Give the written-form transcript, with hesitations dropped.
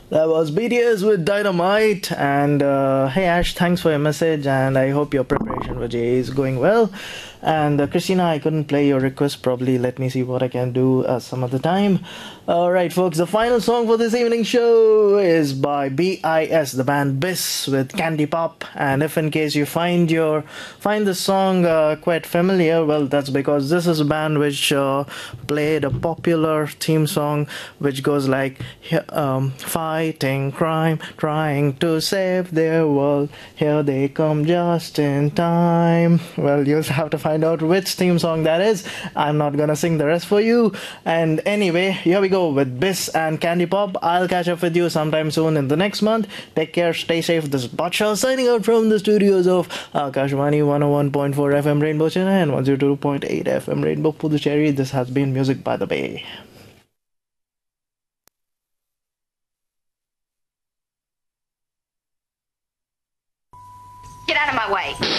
That was BTS with Dynamite. And hey, Ash, thanks for your message. And I hope your preparation for J is going well. And Christina, I couldn't play your request. Probably let me see what I can do some other time. All right, folks, the final song for this evening show is by BIS, the band BIS with Candy Pop. And if in case you find this song quite familiar, well, that's because this is a band which played a popular theme song which goes like fighting crime, trying to save their world. Here they come just in time. Well, you'll have to find out which theme song that is. I'm not gonna sing the rest for you. And anyway, here we go with Biss and Candy Pop. I'll catch up with you sometime soon in the next month. Take care, stay safe. This is Bacha signing out from the studios of Akashvani 101.4 FM Rainbow Chennai and 102.8 FM Rainbow Puducherry. This has been Music by the Bay. Get out of my way.